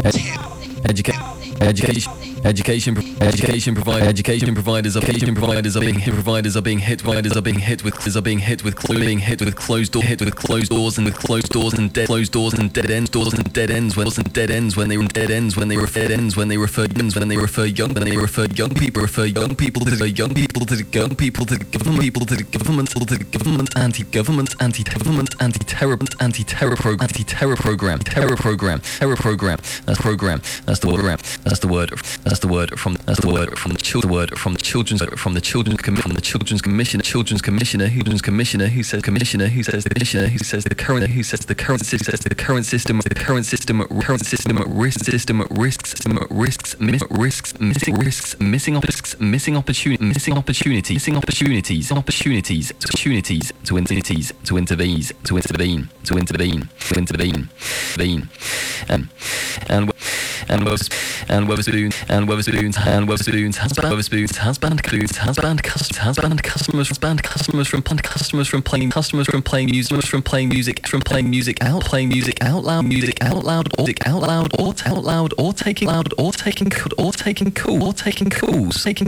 Education providers are being hit with closed doors and dead ends when they refer young people to the government anti-terror program. That's the word from the children's commissioner who says the current system risks missing opportunities to intervene. Wetherspoons has banned customers from playing music out loud or taking calls.